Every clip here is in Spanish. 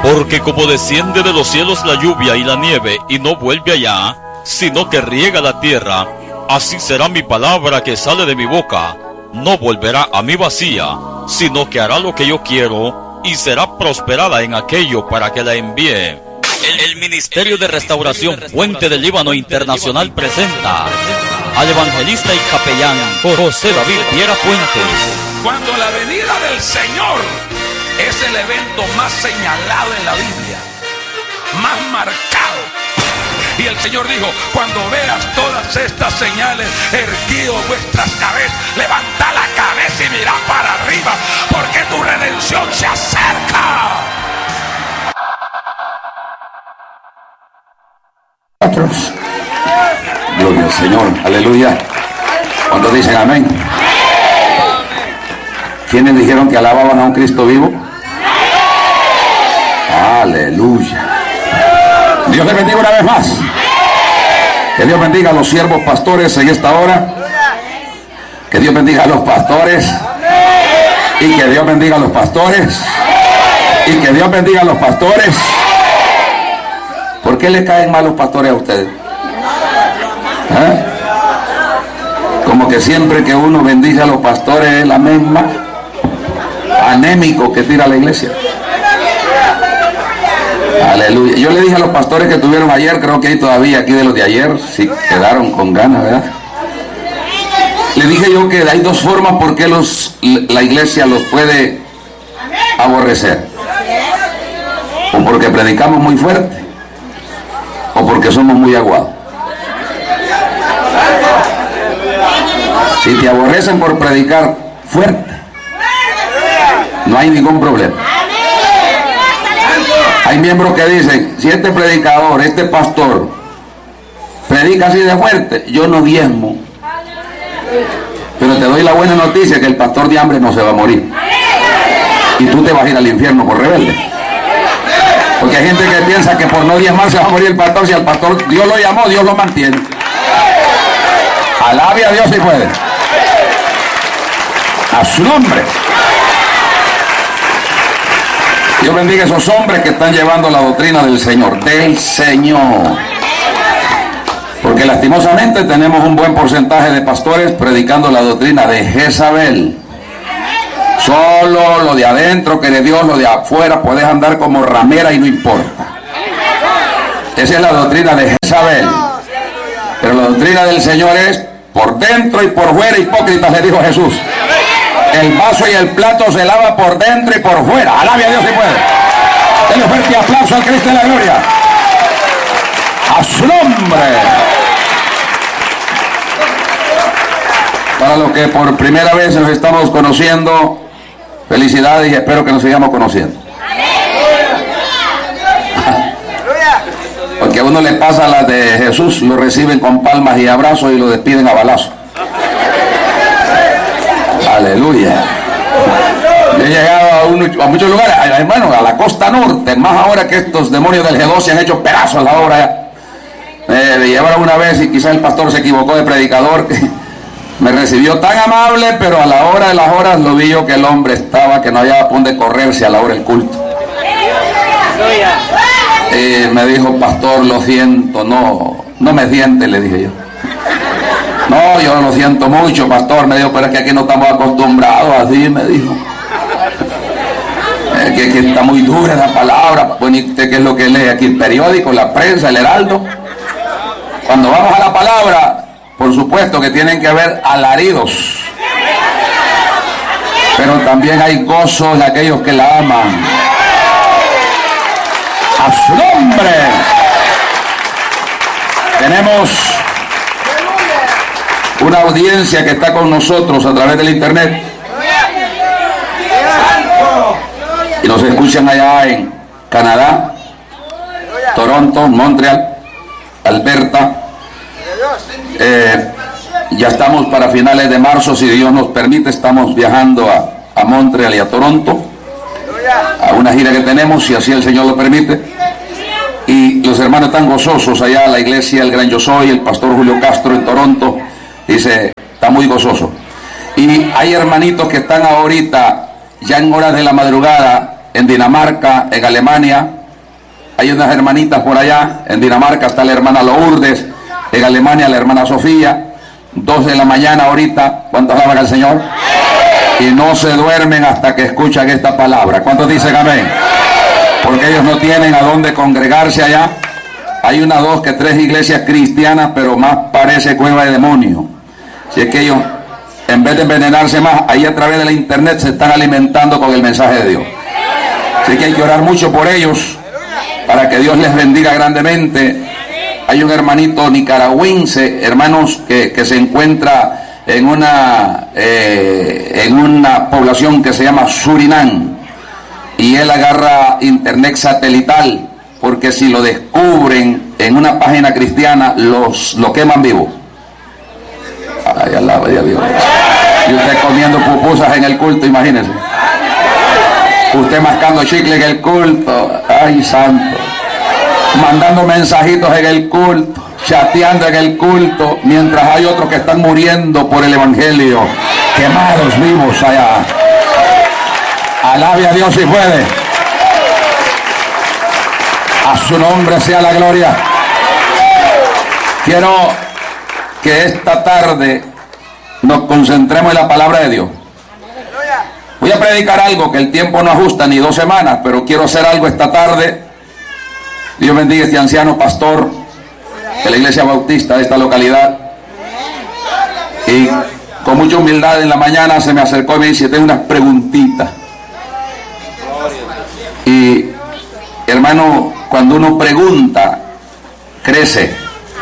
Porque como desciende de los cielos la lluvia y la nieve y no vuelve allá, sino que riega la tierra, así será mi palabra que sale de mi boca. No volverá a mí vacía, sino que hará lo que yo quiero y será prosperada en aquello para que la envíe. El Ministerio de Restauración Puente del Líbano Internacional presenta al evangelista y capellán José David Viera Puentes. Cuando la venida del Señor es el evento más señalado en la Biblia, más marcado. Y el Señor dijo: cuando veas todas estas señales, erguido vuestras cabezas, levanta la cabeza y mirad para arriba, porque tu redención se acerca. Gloria al Señor, aleluya. ¿Cuántos dicen amén? ¿Quiénes dijeron que alababan a un Cristo vivo? Aleluya. Dios les bendiga una vez más. Que Dios bendiga a los siervos pastores en esta hora. Que Dios bendiga a los pastores. Y que Dios bendiga a los pastores. Y que Dios bendiga a los pastores. ¿Por qué le caen mal los pastores a ustedes? ¿Eh? Como que siempre que uno bendice a los pastores es la misma anémico que tira a la iglesia. Aleluya. Yo le dije a los pastores que tuvieron ayer, creo que hay todavía aquí de los de ayer, sí quedaron con ganas, ¿verdad? Le dije yo que hay dos formas por qué la iglesia los puede aborrecer: o porque predicamos muy fuerte, o porque somos muy aguados. Si te aborrecen por predicar fuerte, no hay ningún problema. Hay miembros que dicen: si este predicador, este pastor predica así de fuerte, yo no diezmo. Pero te doy la buena noticia, que el pastor de hambre no se va a morir, y tú te vas a ir al infierno por rebelde. Porque hay gente que piensa que por no diezmar se va a morir el pastor. Si al pastor Dios lo llamó, Dios lo mantiene. Alabe a Dios si puede. A su nombre. Dios bendiga a esos hombres que están llevando la doctrina del Señor, Porque lastimosamente tenemos un buen porcentaje de pastores predicando la doctrina de Jezabel. Solo lo de adentro quiere Dios, lo de afuera puedes andar como ramera y no importa. Esa es la doctrina de Jezabel. Pero la doctrina del Señor es: por dentro y por fuera, hipócritas, le dijo Jesús. El vaso y el plato se lava por dentro y por fuera. Alabe a Dios si puede. Denle un fuerte aplauso al Cristo de la gloria. A su nombre. Para los que por primera vez nos estamos conociendo, felicidades y espero que nos sigamos conociendo. Porque a uno le pasa las de Jesús, lo reciben con palmas y abrazos y lo despiden a balazos. Aleluya. Yo he llegado a muchos lugares, hermano, a la costa norte, más ahora que estos demonios del G2 se han hecho pedazos la obra ya. Me llevaron una vez y quizás el pastor se equivocó de predicador. Me recibió tan amable, pero a la hora de las horas lo vi yo que el hombre estaba, que no había a dónde correrse a la hora del culto. Me dijo: pastor, lo siento, no me siente, le dije yo. No, yo lo siento mucho, pastor, me dijo, pero es que aquí no estamos acostumbrados así, me dijo. Que está muy dura la palabra. Bueno, ¿y usted qué es lo que lee aquí? ¿El periódico, la prensa, el Heraldo? Cuando vamos a la palabra, por supuesto que tienen que haber alaridos, pero también hay gozo en aquellos que la aman. A su nombre. Tenemos una audiencia que está con nosotros a través del internet y nos escuchan allá en Canadá, Toronto, Montreal, Alberta. Ya estamos para finales de marzo, si Dios nos permite, estamos viajando a Montreal y a Toronto a una gira que tenemos, si así el Señor lo permite. Y los hermanos están gozosos allá, la iglesia El Gran Yo Soy, el pastor Julio Castro en Toronto, dice, está muy gozoso. Y hay hermanitos que están ahorita ya en horas de la madrugada en Dinamarca, en Alemania, Hay unas hermanitas por allá, en Dinamarca está la hermana Lourdes, en Alemania la hermana Sofía, 2 de la mañana ahorita, ¿cuántos alaban al Señor? Y no se duermen hasta que escuchan esta palabra. ¿Cuántos dicen amén? Porque ellos no tienen a dónde congregarse allá. Hay 1, 2, 3 iglesias cristianas, pero más parece cueva de demonios. Si es que ellos, en vez de envenenarse más, ahí a través de la internet se están alimentando con el mensaje de Dios. Así que hay que orar mucho por ellos, para que Dios les bendiga grandemente. Hay un hermanito nicaragüense, hermanos, que se encuentra en una población que se llama Surinam, y él agarra internet satelital, porque si lo descubren en una página cristiana, lo queman vivo. Ay, alaba a Dios. Y usted comiendo pupusas en el culto, imagínese. Usted mascando chicle en el culto, ay santo, mandando mensajitos en el culto, chateando en el culto, mientras hay otros que están muriendo por el evangelio, quemados vivos allá. Alabe a Dios si puede. A su nombre sea la gloria. Quiero que esta tarde nos concentremos en la palabra de Dios. Voy a predicar algo que el tiempo no ajusta ni 2 semanas, pero quiero hacer algo esta tarde. Dios bendiga a este anciano pastor de la iglesia bautista de esta localidad. Y con mucha humildad en la mañana se me acercó y me dice: tengo unas preguntitas. Y hermano, cuando uno pregunta, crece.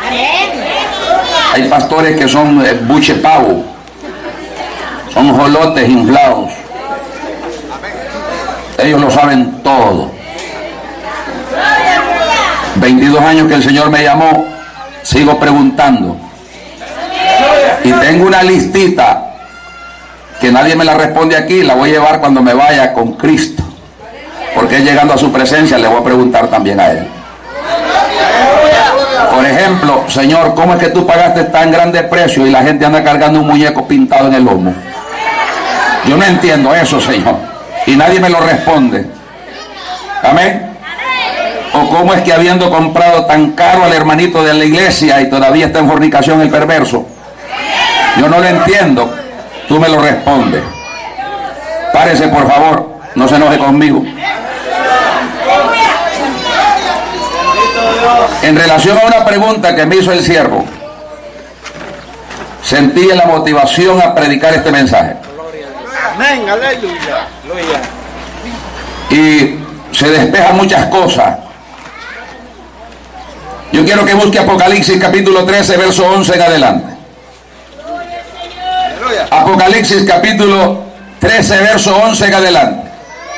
Hay pastores que son buche pavo, son jolotes inflados. Ellos lo saben todo. 22 años que el Señor me llamó, sigo preguntando. Y tengo una listita que nadie me la responde aquí, la voy a llevar cuando me vaya con Cristo. Porque llegando a su presencia le voy a preguntar también a Él. Por ejemplo, Señor, ¿cómo es que tú pagaste tan grande precio y la gente anda cargando un muñeco pintado en el lomo? Yo no entiendo eso, Señor. Y nadie me lo responde. Amén. O cómo es que habiendo comprado tan caro al hermanito de la iglesia y todavía está en fornicación el perverso. Yo no lo entiendo. Tú me lo respondes. Párese por favor, no se enoje conmigo. En relación a una pregunta que me hizo el siervo, sentí la motivación a predicar este mensaje. Amén, aleluya. Y se despejan muchas cosas. Yo quiero que busque Apocalipsis capítulo 13, verso 11 en adelante. Apocalipsis capítulo 13, verso 11 en adelante.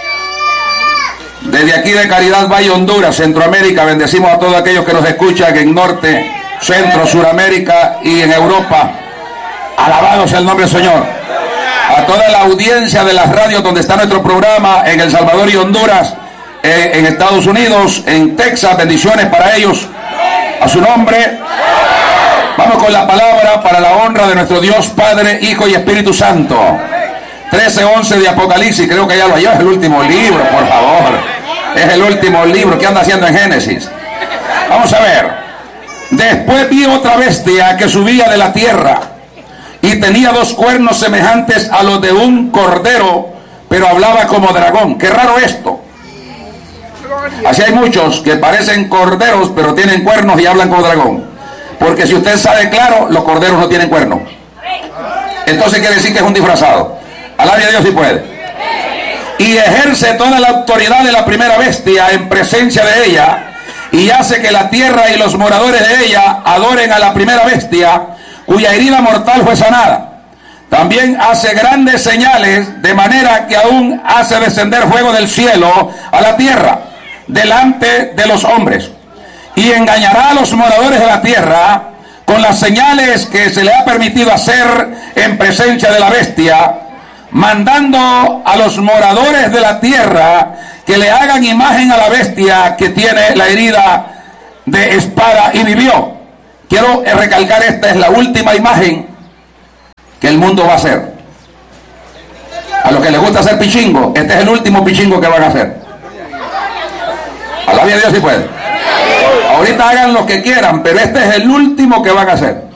Desde aquí de Caridad Valle, Honduras, Centroamérica, bendecimos a todos aquellos que nos escuchan en Norte, Centro, Suramérica y en Europa. Alabado sea el nombre del Señor. A toda la audiencia de las radios donde está nuestro programa, en El Salvador y Honduras, en Estados Unidos, en Texas, bendiciones para ellos. A su nombre. Vamos con la palabra para la honra de nuestro Dios, Padre, Hijo y Espíritu Santo. 13:11 de Apocalipsis, creo que ya lo halló, es el último libro, por favor. Es el último libro. ¿Qué anda haciendo en Génesis? Vamos a ver. Después vi otra bestia que subía de la tierra y tenía 2 cuernos semejantes a los de un cordero, pero hablaba como dragón. Qué raro esto. Así hay muchos que parecen corderos, pero tienen cuernos y hablan como dragón. Porque si usted sabe claro, los corderos no tienen cuernos. Entonces quiere decir que es un disfrazado. Alabe a Dios si puede. Y ejerce toda la autoridad de la primera bestia en presencia de ella, y hace que la tierra y los moradores de ella adoren a la primera bestia, cuya herida mortal fue sanada. También hace grandes señales, de manera que aún hace descender fuego del cielo a la tierra, delante de los hombres, y engañará a los moradores de la tierra con las señales que se le ha permitido hacer en presencia de la bestia, mandando a los moradores de la tierra que le hagan imagen a la bestia que tiene la herida de espada y vivió. Quiero recalcar, esta es la última imagen que el mundo va a hacer. A los que les gusta hacer pichingo, este es el último pichingo que van a hacer. A la bien, Dios sí puede. Ahorita hagan lo que quieran, pero este es el último que van a hacer.